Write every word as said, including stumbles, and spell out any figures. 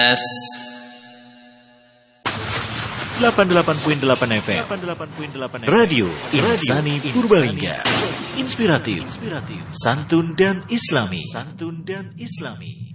delapan puluh delapan koma delapan F M Radio Insani Purbalingga. Inspiratif, santun dan islami. Santun dan islami.